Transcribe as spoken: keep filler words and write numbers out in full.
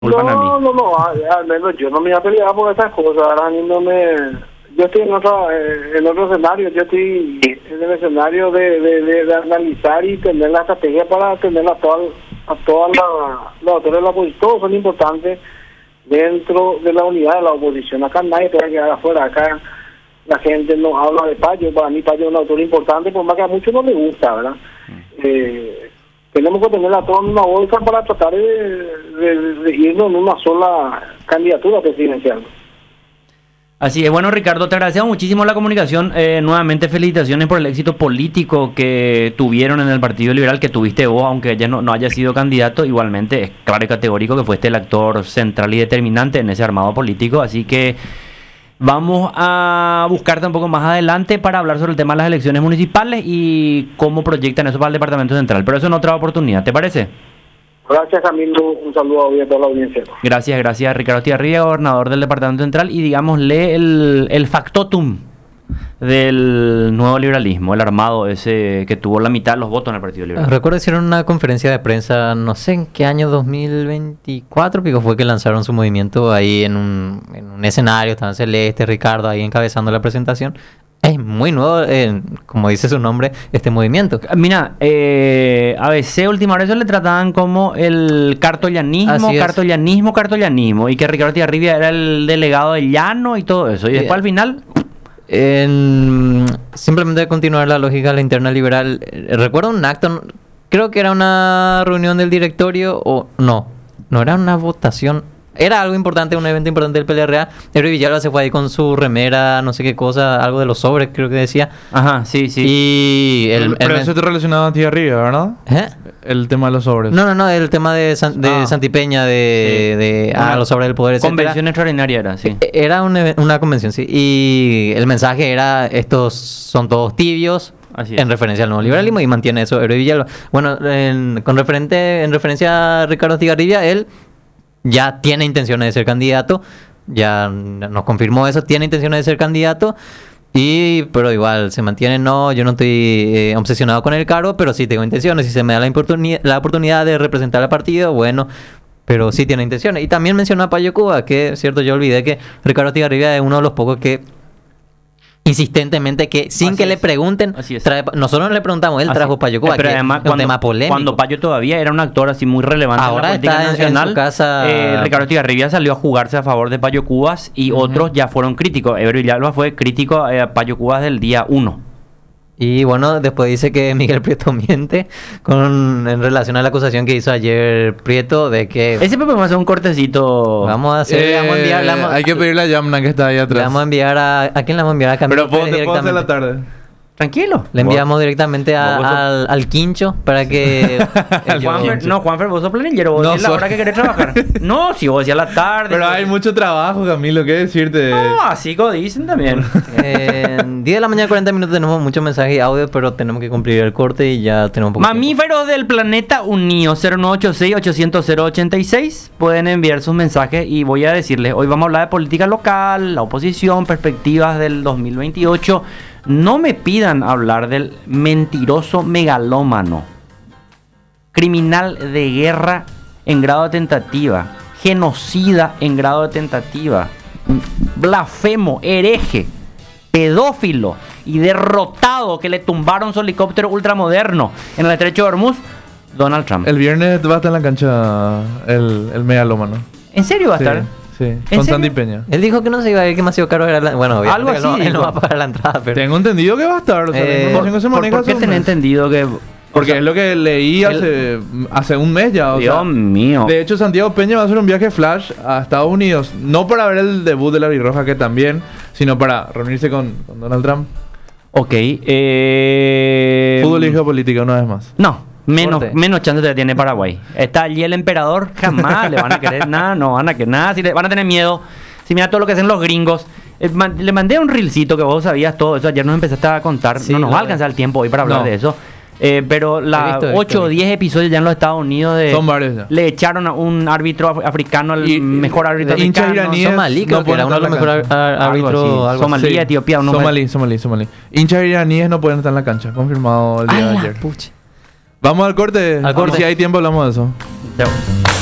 Culpan a mí. No, no, no, al al menos yo no me voy a pelear por estas cosas, ahora a mí no me... Yo estoy en otro, eh, en otro escenario, yo estoy en el escenario de, de, de, de analizar y tener la estrategia para tener a todas a toda la, los actores de la oposición. Todos son importantes dentro de la unidad de la oposición. Acá nadie puede quedar afuera, acá la gente no habla de Payo. Para mí Payo es un autor importante, por más que a muchos no les gusta, ¿verdad? Eh, tenemos que tener a todos en una bolsa para tratar de, de, de irnos en una sola candidatura presidencial. Así es, bueno Ricardo, te agradecemos muchísimo la comunicación, eh, nuevamente felicitaciones por el éxito político que tuvieron en el Partido Liberal, que tuviste vos, aunque ya no, no haya sido candidato, igualmente es claro y categórico que fuiste el actor central y determinante en ese armado político, así que vamos a buscarte un poco más adelante para hablar sobre el tema de las elecciones municipales y cómo proyectan eso para el Departamento Central, pero eso en otra oportunidad, ¿te parece? Gracias, Camilo. Un saludo a toda la audiencia. Gracias, gracias. Ricardo Estigarribia, gobernador del Departamento Central, y digámosle el, el factotum del nuevo liberalismo, el armado ese que tuvo la mitad de los votos en el Partido Liberal. Recuerdo que hicieron una conferencia de prensa, no sé en qué año, dos mil veinticuatro, pico, fue que lanzaron su movimiento ahí en un, en un escenario, estaban Celeste, Ricardo ahí encabezando la presentación. Es muy nuevo, eh, como dice su nombre, este movimiento. Mira, eh, A B C última hora eso le trataban como el cartoyanismo, cartoyanismo, cartoyanismo, y que Ricardo Estigarribia era el delegado de Llano y todo eso. Y después al final... En, simplemente continuar la lógica de la interna liberal. Eh, recuerdo un acto, creo que era una reunión del directorio, o no, no era una votación. Era algo importante, un evento importante del P L R A. Ebrey Villalba se fue ahí con su remera, no sé qué cosa, algo de los sobres, creo que decía. Ajá, sí, sí. Y el, Pero el, eso te relacionaba a ti arriba, ¿verdad? ¿Eh? El tema de los sobres. No, no, no, el tema de, San, de ah. Santipeña, de, sí. de ah, los sobres del poder, etcétera. Convención extraordinaria era, sí. Era un, una convención, sí. Y el mensaje era, estos son todos tibios. Así es. En referencia al nuevo liberalismo, y mantiene eso Ebrey Villalba. Bueno, en, con referente, en referencia a Ricardo Estigarribia, él ya tiene intenciones de ser candidato, ya nos confirmó eso, tiene intenciones de ser candidato, y pero igual se mantiene, no, yo no estoy eh, obsesionado con el cargo, pero sí tengo intenciones, si se me da la, oportuni- la oportunidad de representar al partido, bueno, pero sí tiene intenciones. Y también mencionó a Payo Cuba, que cierto, yo olvidé que Ricardo Estigarribia es uno de los pocos que insistentemente, que sin Así que es. le pregunten, trae, nosotros no le preguntamos, él Así trajo Payo Cuba, eh, pero que además, es cuando, un tema polémico. Cuando Payo todavía era un actor así muy relevante ahora en la política está nacional, en su casa. eh, Ricardo Estigarribia salió a jugarse a favor de Payo Cubas y uh-huh. otros ya fueron críticos. Ebrey Villalba fue crítico eh, a Payo Cubas del día uno. Y bueno, después dice que Miguel Prieto miente con en relación a la acusación que hizo ayer Prieto de que... Ese podemos hacer un cortecito. Vamos a hacer... Eh, vamos a enviar, vamos, hay que pedirle a Yamna que está ahí atrás. Le vamos a enviar a... ¿A quién le vamos a enviar? A Camilo Pero Pérez puedo, hacer la tarde. Tranquilo. Le enviamos directamente a, al, al Quincho para que... Juanfer, no, Juanfer, vos sos planillero. Vos no, decís la hora que querés trabajar. No, si vos decías la tarde. Pero vos... hay mucho trabajo, Camilo, ¿qué decirte? No, así como dicen también. eh, diez de la mañana, cuarenta minutos, tenemos muchos mensajes y audio, pero tenemos que cumplir el corte y ya tenemos un poco Mamíferos del planeta unido, cero nueve ocho seis, ochocientos, cero ochenta y seis. Pueden enviar sus mensajes y voy a decirles, hoy vamos a hablar de política local, la oposición, perspectivas del dos mil veintiocho. No me pidan hablar del mentiroso megalómano, criminal de guerra en grado de tentativa, genocida en grado de tentativa, blasfemo, hereje, pedófilo y derrotado que le tumbaron su helicóptero ultramoderno en el estrecho de Hormuz, Donald Trump. El viernes va a estar en la cancha el, el megalómano. ¿En serio va a sí. estar? Sí, con Sandy Peña. Él dijo que no se iba a ir, que demasiado caro era la... Bueno, algo así. No, él no va a pagar la entrada, pero... Tengo entendido que va a estar. O sea, eh, la información que se maneja ¿Por qué tenés entendido que...? Porque o sea, es lo que leí hace, el... hace un mes ya. O Dios sea, mío. De hecho, Santiago Peña va a hacer un viaje flash a Estados Unidos. No para ver el debut de la Birroja, que también, sino para reunirse con, con Donald Trump. Ok. Eh... Fútbol y geopolítica una vez más. No. Menos, menos chance te tiene Paraguay. Está allí el emperador, jamás le van a querer nada, no van a querer nada, si le van a tener miedo. Si mira todo lo que hacen los gringos. Eh, man, le mandé un reelcito que vos sabías todo eso, ayer nos empezaste a contar, sí, no nos va a alcanzar el tiempo hoy para hablar no. de eso. Eh, pero la ocho o diez episodios ya en los Estados Unidos de, son varios ya. Le echaron a un árbitro af- africano, el y, mejor árbitro africano. Somalí, creo no que era uno de los mejores árbitros. Somalí, sí. Etiopía. Uno Somalí, Somalí, Somalí. Hinchas iraníes no pueden estar en la cancha, confirmado el día de ayer. Pucha. Vamos al corte. Al corte. Y si hay tiempo hablamos de eso. Chao.